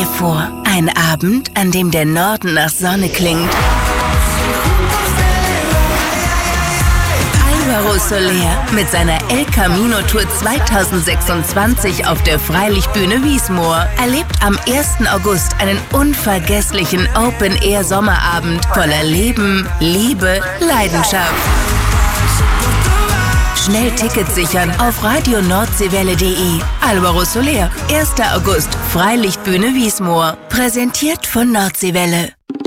dir vor, ein Abend, an dem der Norden nach Sonne klingt. Álvaro Soler mit seiner El Camino Tour 2026 auf der Freilichtbühne Wiesmoor erlebt am 1. August einen unvergesslichen Open-Air-Sommerabend voller Leben, Liebe, Leidenschaft. Schnell Tickets sichern auf radioNordseewelle.de. Álvaro Soler, 1. August, Freilichtbühne Wiesmoor. Präsentiert von Nordseewelle.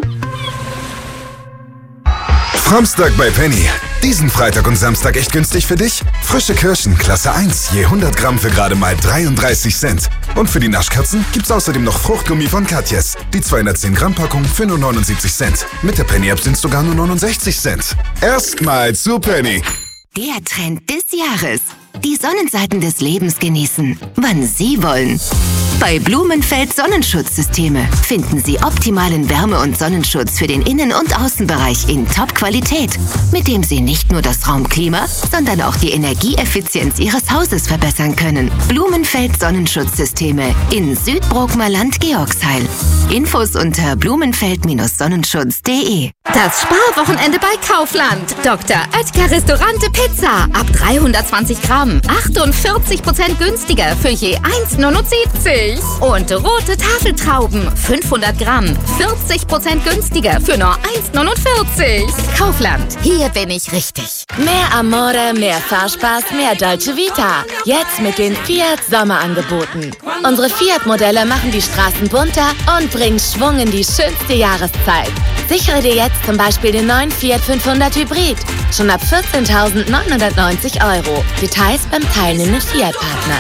Framstag bei Penny. Diesen Freitag und Samstag echt günstig für dich? Frische Kirschen, Klasse 1, je 100 Gramm für gerade mal 33 Cent. Und für die Naschkatzen gibt's außerdem noch Fruchtgummi von Katjes. Die 210 Gramm Packung für nur 79 Cent. Mit der Penny-App sind's sogar nur 69 Cent. Erstmal zu Penny. Der Trend des Jahres. Die Sonnenseiten des Lebens genießen, wann Sie wollen. Bei Blumenfeld Sonnenschutzsysteme finden Sie optimalen Wärme- und Sonnenschutz für den Innen- und Außenbereich in Top-Qualität, mit dem Sie nicht nur das Raumklima, sondern auch die Energieeffizienz Ihres Hauses verbessern können. Blumenfeld Sonnenschutzsysteme in Südbrookmerland-Georgsheil. Infos unter blumenfeld-sonnenschutz.de. Das Sparwochenende bei Kaufland. Dr. Oetker Restaurante Pizza. Ab 320 Gramm. 48% günstiger für je 1,79. Und rote Tafeltrauben. 500 Gramm. 40% günstiger für nur 1,49. Kaufland. Hier bin ich richtig. Mehr Amore, mehr Fahrspaß, mehr Dolce Vita. Jetzt mit den Fiat Sommerangeboten. Unsere Fiat-Modelle machen die Straßen bunter und bringen Schwung in die schönste Jahreszeit. Sichere dir jetzt zum Beispiel den neuen Fiat 500 Hybrid. Schon ab 14.990 €. Details beim teilnehmenden Fiat-Partner.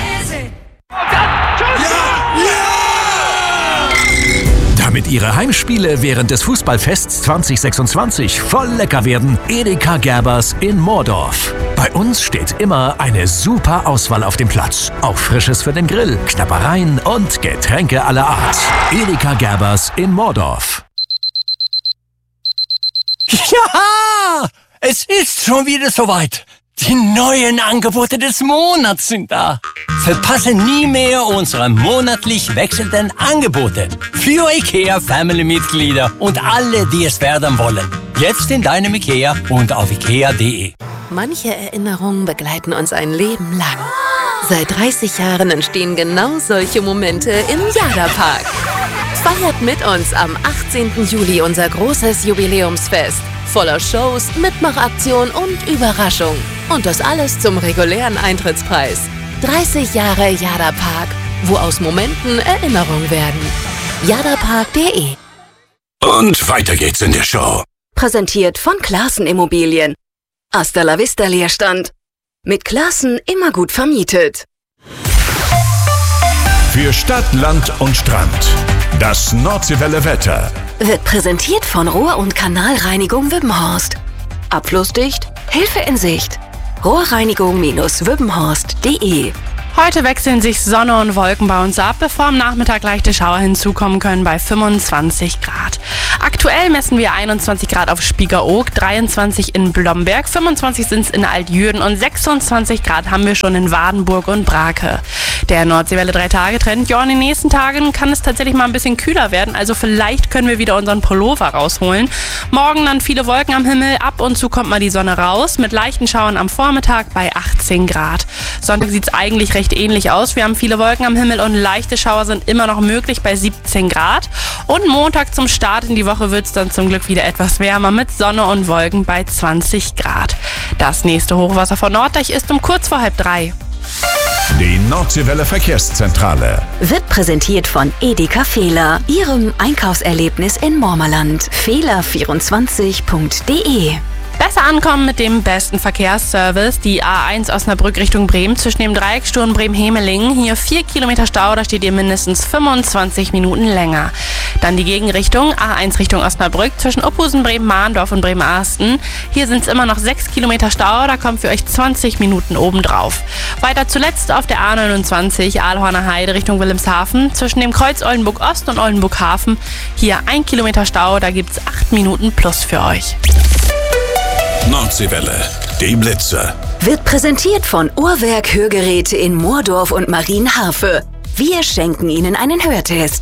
Damit Ihre Heimspiele während des Fußballfests 2026 voll lecker werden, Edeka Gerbers in Moordorf. Bei uns steht immer eine super Auswahl auf dem Platz. Auch Frisches für den Grill, Knabbereien und Getränke aller Art. Edeka Gerbers in Moordorf. Ja, es ist schon wieder soweit. Die neuen Angebote des Monats sind da. Verpasse nie mehr unsere monatlich wechselnden Angebote für IKEA-Family-Mitglieder und alle, die es werden wollen. Jetzt in deinem IKEA und auf ikea.de. Manche Erinnerungen begleiten uns ein Leben lang. Seit 30 Jahren entstehen genau solche Momente im Jada-Park. Feiert mit uns am 18. Juli unser großes Jubiläumsfest. Voller Shows, Mitmachaktion und Überraschung. Und das alles zum regulären Eintrittspreis. 30 Jahre Jada-Park, wo aus Momenten Erinnerungen werden. Jadapark.de. Und weiter geht's in der Show. Präsentiert von Classen Immobilien. Hasta la vista Leerstand. Mit Classen immer gut vermietet. Für Stadt, Land und Strand. Das Nordseewelle Wetter. Wird präsentiert von Rohr- und Kanalreinigung Wippenhorst. Abflussdicht, Hilfe in Sicht. Rohrreinigung-wippenhorst.de. Heute wechseln sich Sonne und Wolken bei uns ab, bevor am Nachmittag leichte Schauer hinzukommen können bei 25 Grad. Aktuell messen wir 21 Grad auf Spiekeroog, 23 in Blomberg, 25 sind es in Altjürden und 26 Grad haben wir schon in Wadenburg und Brake. Der Nordseewelle 3-Tage-Trend, ja, in den nächsten Tagen kann es tatsächlich mal ein bisschen kühler werden, also vielleicht können wir wieder unseren Pullover rausholen. Morgen dann viele Wolken am Himmel, ab und zu kommt mal die Sonne raus, mit leichten Schauern am Vormittag bei 18 Grad. Sonntag sieht es eigentlich recht ähnlich aus. Wir haben viele Wolken am Himmel und leichte Schauer sind immer noch möglich bei 17 Grad. Und Montag zum Start in die Woche wird es dann zum Glück wieder etwas wärmer mit Sonne und Wolken bei 20 Grad. Das nächste Hochwasser von Norddeich ist um kurz vor 2:30. Die Nordseewelle Verkehrszentrale. Wird präsentiert von Edeka Fehler, Ihrem Einkaufserlebnis in Mormerland. Fehler24.de. Besser ankommen mit dem besten Verkehrsservice. Die A1 Osnabrück Richtung Bremen zwischen dem Dreiecksturm Bremen-Hemelingen. Hier 4 Kilometer Stau, da steht ihr mindestens 25 Minuten länger. Dann die Gegenrichtung, A1 Richtung Osnabrück zwischen Ophusen, Bremen-Mahndorf und Bremen-Arsten. Hier sind es immer noch 6 Kilometer Stau, da kommt für euch 20 Minuten obendrauf. Weiter zuletzt auf der A29 Aalhorner Heide Richtung Wilhelmshaven zwischen dem Kreuz Oldenburg Ost und Oldenburg Hafen. Hier 1 Kilometer Stau, da gibt es 8 Minuten plus für euch. Nordseewelle, die Blitzer. Wird präsentiert von Uhrwerk Hörgeräte in Moordorf und Marienharfe. Wir schenken Ihnen einen Hörtest.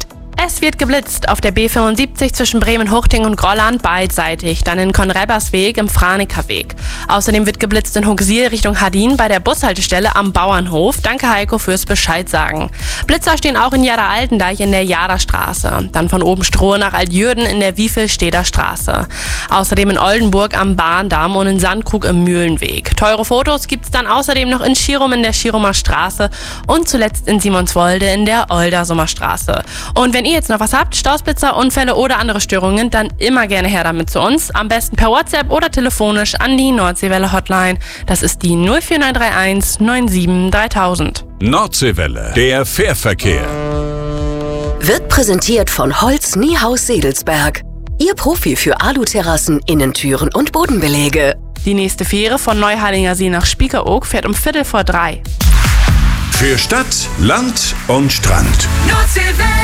Es wird geblitzt auf der B75 zwischen Bremen-Huchting und Grolland beidseitig, dann in Konrebersweg im Franekerweg. Außerdem wird geblitzt in Hugsiel Richtung Hardin bei der Bushaltestelle am Bauernhof. Danke Heiko fürs Bescheid sagen. Blitzer stehen auch in Jada-Altendeich in der Jada-Straße. Dann von Obenstrohe nach Altjürden in der Wiefelsteder Straße. Außerdem in Oldenburg am Bahndamm und in Sandkrug im Mühlenweg. Teure Fotos gibt's dann außerdem noch in Schirum in der Schirumer Straße und zuletzt in Simonswolde in der Oldersumer Straße. Und wenn ihr jetzt noch was habt, Stausblitzer, Unfälle oder andere Störungen, dann immer gerne her damit zu uns. Am besten per WhatsApp oder telefonisch an die Nordseewelle Hotline. Das ist die 04931 97 3000. Nordseewelle, der Fährverkehr. Wird präsentiert von Holz Niehaus Sedelsberg. Ihr Profi für Aluterrassen, Innentüren und Bodenbeläge. Die nächste Fähre von Neuharlinger See nach Spiekeroog fährt um 2:45. Für Stadt, Land und Strand. Nordseewelle.